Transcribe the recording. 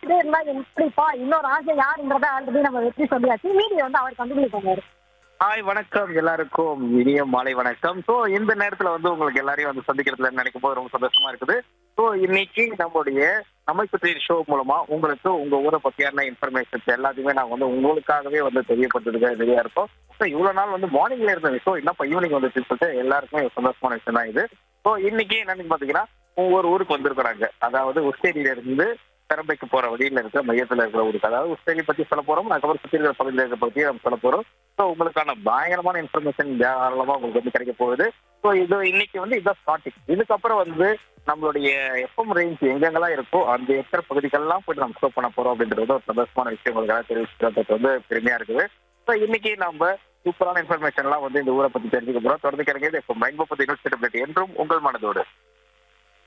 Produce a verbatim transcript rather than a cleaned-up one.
கேட்டுட்டே இருந்தா எப்படிப்பா இன்னொரு ஆசை யாருன்றத ஆல்ரெடி நம்ம வெற்றி சொல்லியாச்சு. மீதி வந்து அவர் கண்டினியூ பண்ணுவாரு. ஹாய் வணக்கம் எல்லாருக்கும் இனிய மாலை வணக்கம். ஸோ இந்த நேரத்துல வந்து உங்களுக்கு எல்லாரையும் வந்து சந்திக்கிறதுல நினைக்கும் போது ரொம்ப சந்தோஷமா இருக்குது. ஸோ இன்னைக்கு நம்மளுடைய நம்மை சுற்றி ஷோ மூலமா உங்களுக்கு உங்க ஊரை பத்தியான இன்ஃபர்மேஷன்ஸ் எல்லாத்தையுமே நாங்க வந்து உங்களுக்காகவே வந்து தெரியப்படுத்துறதுக்கு ரெடியா இருக்கோம். ஸோ இவ்வளவு நாள் வந்து மார்னிங்ல இருந்த ஷோ என்னப்பா ஈவினிங் வந்துச்சு சொல்லிட்டு எல்லாருக்குமே சந்தோஷமான விஷயம் தான் இது. ஸோ இன்னைக்கு என்னன்னு பாத்தீங்கன்னா ஒவ்வொரு ஊருக்கு வந்திருக்கிறாங்க. அதாவது உஸ்டேரியில இருந்து பெரம்பைக்கு போற வழியில இருக்கிற மையத்துல இருக்கிற ஊருக்கு, அதாவது உஸ்டேரி பத்தி சொல்ல போறோம். அதுக்கப்புறம் சுற்றி இருக்கிற பகுதியில் இருக்கிற பத்தி நம்ம சொல்ல போறோம். ஸோ உங்களுக்கான பயங்கரமான இன்ஃபர்மேஷன் தாராளமா உங்களுக்கு வந்து கிடைக்க போகுது. ஸோ இது இன்னைக்கு வந்து இதுதான் ஸ்டார்டிங். இதுக்கப்புறம் வந்து நம்மளுடைய எஃப்எம் ரேஞ்ச் எங்கெங்கெல்லாம் இருக்கோ அந்த இருக்கிற பகுதிகளெல்லாம் போயிட்டு நம்ம ஷோ பண்ண போறோம் அப்படின்றது ஒரு சந்தோஷமான விஷயம் உங்களுக்காக தெரிவிச்சுக்கிறது வந்து பெருமையா இருக்குது. ஸோ இன்னைக்கு நம்ம சூப்பரான இன்ஃபர்மேஷன் எல்லாம் வந்து இந்த ஊரை பத்தி தெரிஞ்சுக்க போறோம். தொடர்ந்து கிடைக்கிறது இப்போ மைண்ட் பத்தி யூனிவர்சிட்டி என்றும் உங்கள் மனதோடு.